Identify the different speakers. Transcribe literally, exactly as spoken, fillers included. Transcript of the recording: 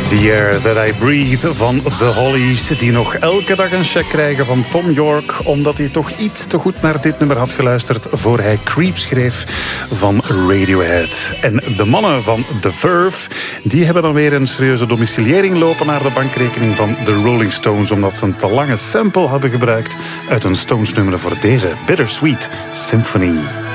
Speaker 1: The Air That I Breathe van The Hollies, die nog elke dag een check krijgen van Thom Yorke, omdat hij toch iets te goed naar dit nummer had geluisterd voor hij Creep schreef van Radiohead. En de mannen van The Verve, die hebben dan weer een serieuze domiciliering lopen naar de bankrekening van The Rolling Stones, omdat ze een te lange sample hebben gebruikt uit een Stones nummer voor deze Bittersweet Symphony.